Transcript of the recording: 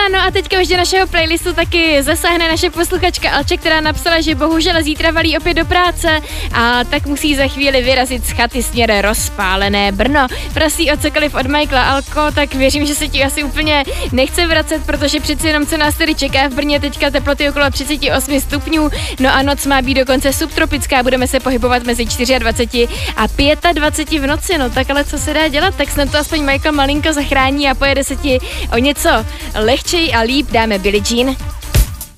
no a teďka už do našeho playlistu taky zasáhne naše posluchačka Alče, která napsala, že bohužel zítra valí opět do práce a tak musí za chvíli vyrazit z chaty směr rozpálené Brno. Prosí o cokoliv od Michaela. Alko, tak věřím, že se ti asi úplně nechce vracet, protože přeci jenom co nás tady čeká v Brně, teďka teploty okolo 38 stupňů, no a noc má být dokonce subtropická, budeme se pohybovat mezi 24 a 25 v noci, no tak ale co se dá dělat, tak snad to aspoň Michael malinko zachrání a pojede se ti o něco lehčej a líp, dáme Billie Jean.